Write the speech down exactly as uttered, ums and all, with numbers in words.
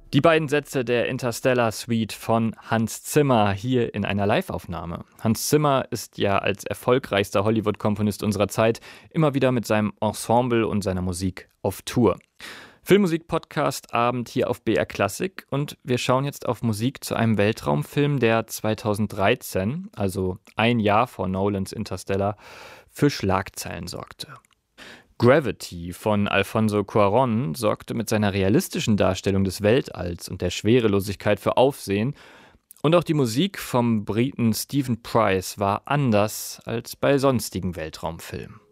Die beiden Sätze der Interstellar Suite von Hans Zimmer hier in einer Live-Aufnahme. Hans Zimmer ist ja als erfolgreichster Hollywood-Komponist unserer Zeit immer wieder mit seinem Ensemble und seiner Musik auf Tour. Filmmusik-Podcast-Abend hier auf B R Klassik und wir schauen jetzt auf Musik zu einem Weltraumfilm, der zweitausenddreizehn, also ein Jahr vor Nolans Interstellar, für Schlagzeilen sorgte. Gravity von Alfonso Cuarón sorgte mit seiner realistischen Darstellung des Weltalls und der Schwerelosigkeit für Aufsehen und auch die Musik vom Briten Stephen Price war anders als bei sonstigen Weltraumfilmen.